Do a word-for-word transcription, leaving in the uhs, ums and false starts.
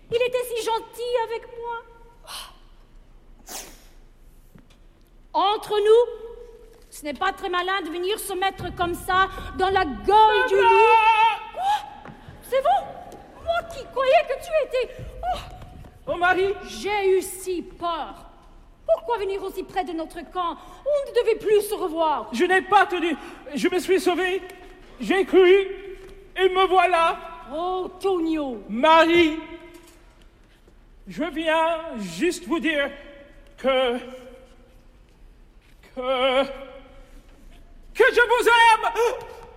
Il était si gentil avec moi. Entre nous, ce n'est pas très malin de venir se mettre comme ça dans la gueule du loup. Quoi? C'est vous? Moi qui croyais que tu étais... Oh, oh Marie! J'ai eu si peur. Pourquoi venir aussi près de notre camp? On ne devait plus se revoir. Je n'ai pas tenu. Je me suis sauvé. J'ai cru. Et me voilà. Oh, Tonio. Marie, je viens juste vous dire que... que... que je vous aime!